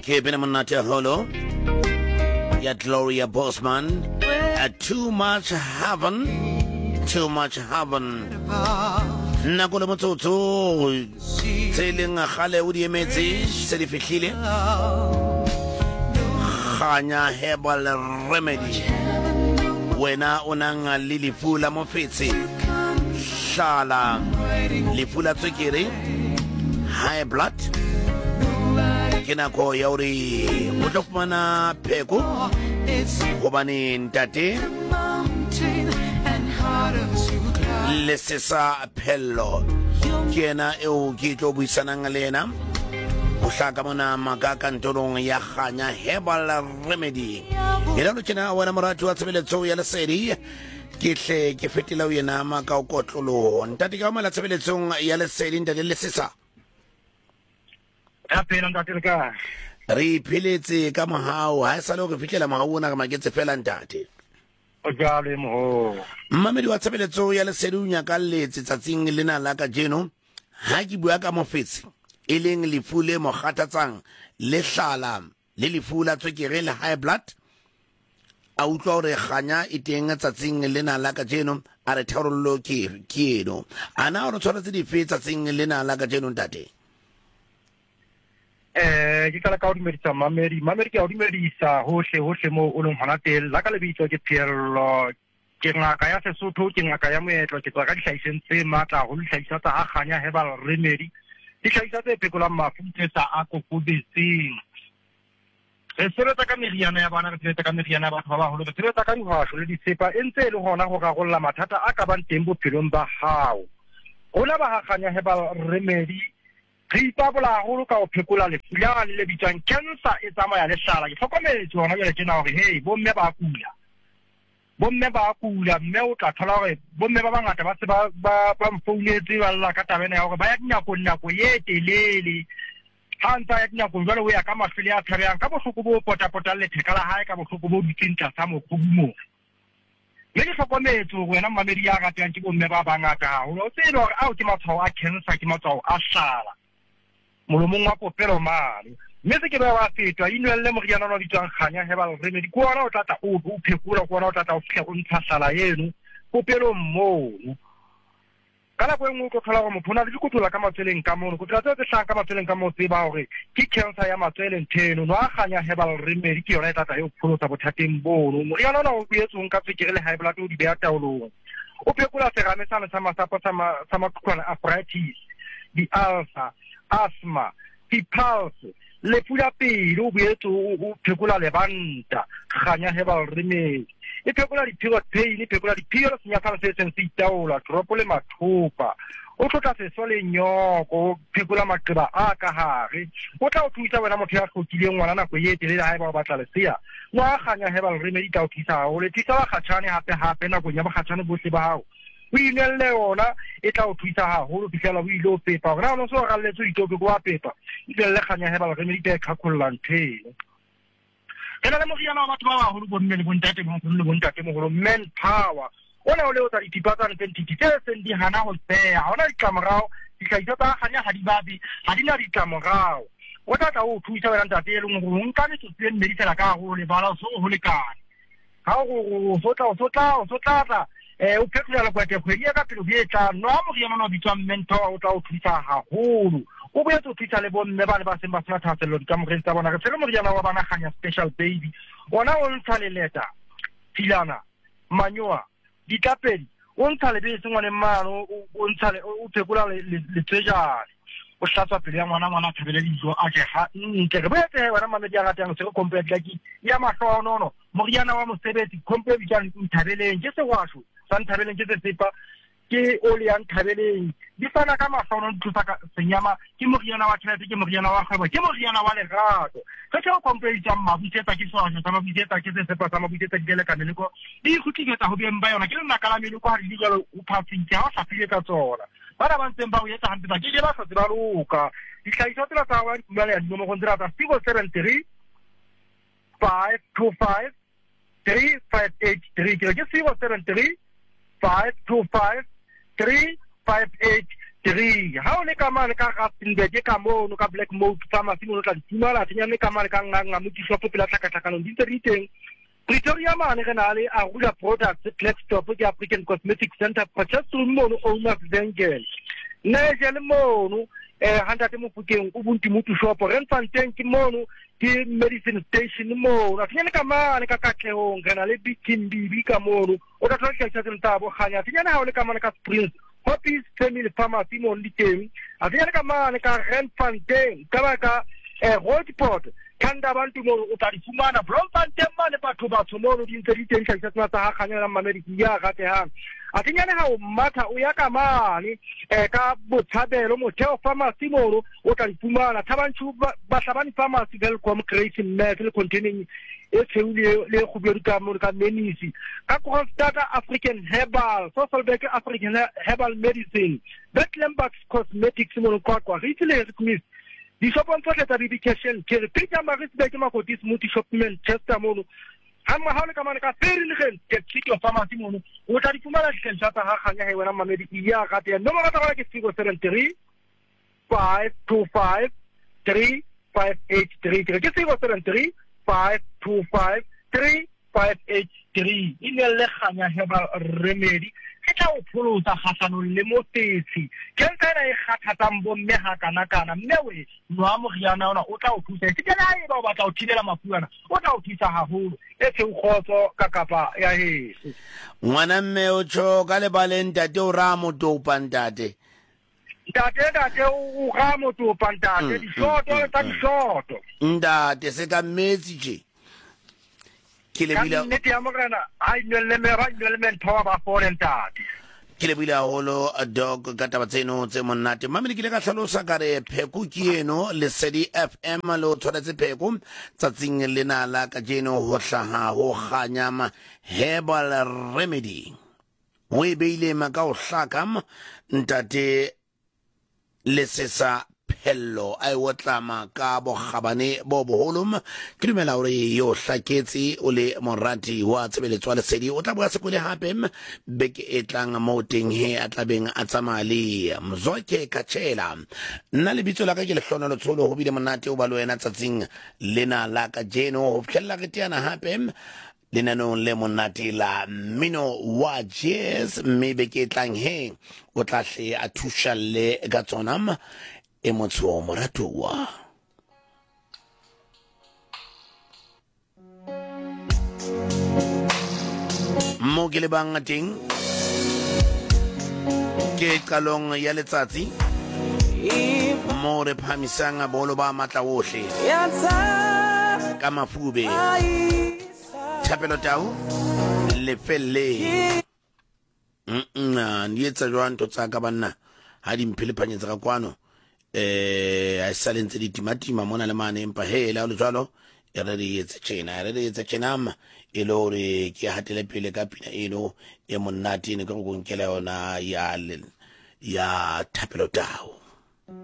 Keeping him not a holo. Ya Gloria Bossman. Too much heaven. Too much heaven. Nakolo motsotso. Tseleng a khale o di emetse se di fihlile. Khanya herbal remedy. Wena onanga lefu la mofetse. Shala lefu la tswekere. High blood. Kinako yauri mutofumana pheko gobane ntate lesesa phello kena eo ke tlo buisanang le ena o hlaka mona makaka ntorong ya Khanya herbal remedy ela lo tshena wena morati wa tshebeletso ya lesedi ke hle ke fetela o yena maka o kotlolo ntate ka mala tshebeletsong ya lesedi ntate lesesa re philetse ka mohau ha sa le go fitlela mohau ona ka maketse fela ntate o jale mo mmamedi wa tshebeletso ya lesedunya ka letse tsatsing lena la ka jeno ha ke bua ka mofetse e leng lefu le mogatatsang le hlala le lefu la tswekere le high blood a utlwa hore Khanya e teng tsatsing lena la ka jeno a re tharollo ke eno ana o tshwaretse dife tsatsing lena la ka jeno ntate ke kala ka o dimedisa mamedi ke o dimedisa hohle mo o leng hona teng la ka lebitso ke Pierlo ke ngaka ya Sesotho ke ngaka ya moetlo ke tswa ka dihlahiseng tse matla ho dihlahisa tsa Khanya herbal remedy dihlahisa tse phekolang mafu tsa a kokobetseng re sebetsa ka meriana ya bana re sebetsa ka meriana ya batho ba baholo re sebetsa ka dihwasho le disepa e ntse e le hona ho rarolla mathata a ka bang teng bophelong ba hao rona ba Khanya herbal remedy re ipabola haholo ka o phekola lefu la le bitswang cancer e tsamaya le hlala ke hlokometse hona jwale ke na hore hey bomme ba kula mme o tla thola hore bomme ba bangata ba se ba mfounetse ba lla ka tabena ya hore ba ya nako ye telele ha ntsa ya dinako jwale o ya ka mafele a tshabang ka bohloko bo potapota le theka la hae ka bohloko bo ditsinta sa mokhumumo le ke hlokometse hore wena mmamedi ya ratang ke bomme ba bangata haholo o tsebe hore ao ke matshwao a cancer ke matshwao a hlala molomong wa popelo mane mme se ke ba wa fetwa inwelle moriana wa bitswang Khanya herbal remedy ko ona o tlatla o phekula ko ona o tlatla o fihla o ntsha hlala yeno popelo mmono kana go engwe go thola go motho na le dikotlola ka matsweleng ka mono go tla tse hlaka ka matsweleng ka mo tseba hore ke cancer ya matsweleng theno no Khanya herbal remedy ke yona e tlatla yo pholosa bothateng bono moriana ona o buetsong ka tswekere le high blood o di beya taolong o phekula serame sa masapo sa maqhwana arthritis di ulcer asthma pulse le pula pelo o boetse o phekola lebanta Khanya herbal remedy e phekola di-period pain e phekola di-period senyafalo se seng se itaola dropo le mathopa o tlotla seso le nyoko o phekola maqeba a ka hare o tla o thusa wena motho ya hlokileng ngwana nako e telele haeba o batla lesea wa Khanya herbal remedy tla o thusa haholo e thusa bakgatjhane hape nakong ya bakgatjhane bohle ba hao o inelle ona e tla o thusa haholo fihlela o ile o pepa hore na o so ralletse o itobe go a pepa ile Khanya herbal remedy e khakhollang theno ena le moriana wa batho ba baholo bomme le bontate moholo men power ona o le o tsa ditipatsa identity tse seng di hana ho tseya ona ditlamorao dihlahiswa tsa Khanya ha di na ditlamorao o tla o thusa wena ntate e leng hore o nka metsotso e medicela ka haholo le bala o so ho lekane ha o so tla o phekola le kwete kgwedi ya ka pelo be tla no moriana wa bitswang mentor o tla o thusa haholo o boetse o thusa le bomme ba le ba seng ba sena thasello di ka moreng tsa bona re tshele moriana wa bana Khanya special baby ona o ntsha le leta filana manyoa ditapedi o ntsha le bese ngwane mmano o ntsha le o phekola le tsejane o hlatswa pele ya ngwana thabele dijo a ke ha nke re boetse wena mamedi ya ratang se go complete like ya mahlono no moriana wa mosebetsi complete jang thabeleng ke se washo san thabeleng ke se sepa ke oli yang thabeleng di fana ka mahlono di thusa ka senyama ke moriana wa tshebetso ke moriana wa kgwebo ke moriana wa lerato ke se complete jang mabutsetsa ke swasho sa mabutsetsa ke se sepa sa mabutsetsa ke le ka meleko di khutligetsa ho beng ba yona ke nna kala meleko ha di jalo o phatsitse ha sa file ka tsona bara ba ntseng ba o etsa hantle ba ke ba sa tseba loka dihlahiswa tsela tsa wa dimala ya dimo go ndira tsa 073 525 3583 ke 073 525 3583 3 ha o le ka mane ka Rustenburg ka mono ka Black Mount Pharmacy mo tla dimala tsinyane ka mane ka nganga mo tshop pela tlhakatlhakano di teng Pretoria mane re na le Arula Products Blackstop ke African Cosmetic Center purchase mono owner Vengel ne jele mono handa te mo pukeng ubuntu mutu shop Renfontaine ke mono ke medicine station mono tsinyane ka mane ka katlehong re na le Bikimbi ka mono o tla tla ke tsa ntabo khanya tsinyane ha o le ka mane ka Springs Hoppies Family Pharmacy mo nditeng aviyana ka mane ka Renfontaine ka ba ka Roadport kanda abantu mo o tla difumana Bloemfontein mane batho ba tshomono di ntse di teng tsa tsa ha khanya na America ya ga te ha atinyane ha o matha o ya ka mane ka Botshabelo Motheo Pharmacy mo o tla difumana thabantshu ba hlabani Pharmacy Welcome Creation Medical containing e tseule le go bua mo ka menisi ka Constata African Herbal Sasolburg African Herbal Medicine Bethlehem Cosmetics mo kwa retail commerce di shop on tsa dedication ke Peter Marisburg Makotis multi shop Manchester mo amma ha le ka mane ka Ferrigen ke City of Pharmacy mo o tla di fumana ditlentsha tsa ha khanya he wena mamedi ya ga te no mo ka ke 073 525 3583 ke 073 525 3583 le khanya Herbal Remedy ke tla o pholosa khatlano le motetsi ke ntsana e khathatang bomme ha kana mmewe nwa moriana ona o tla o thusa ke tla e ba batla o thibela mafuana o tla o thusa haholo e tse o khotso ka kapa ya heso ngwana mme o tsho ka le balenta te o ra motopa ntate o ga motopa ntate di shoto ta di shoto ntate se ka metsi je Kilebila nete ya mogana ai nelle me ra nelle men thoba ba forentate Kilebila holo dog ka taba tseno tse monate mamele ke le ka hlalosa ka re pheko ke eno le Sedi FM lo tshwaretse pheko tsatsing lena la ka jeno ho hlaha ho khanyama Herbal Remedy o e beile maka o hlakam ntate le sesa hello ai wotlama ka bo khabane bo boholum ke dumela hore yo hlaketse o le morati wa tsebeletswa le Sedi o tla bua sekole hape beke e tlang mo teng he a tlabeng a tsamali Mzoke Kachela nna le bitso la ka ke le hlona lotsholo ho bile monate o ba lo yena tsatsing lena la ka jeno ho phella ke tiana hape lenanong le monate la mino wa jazz mme beke e tlang he o tla hle a thusha le ka tsonam e motho morato wa mo ke le bang teng ke qalong ya letsatsi mo re phamisang bolo ba matla ohle ka mafube thapelo tau le felle ni etsa jwanto tsa ka banna ha di mphele phanyetsa ka kwano a salentse di timatima mona le mane empa hela le jwalo e re etsa tjena ma e lo re ke hatele pele ka pina eno e monate ne ka go nkela yona ya thapelo tao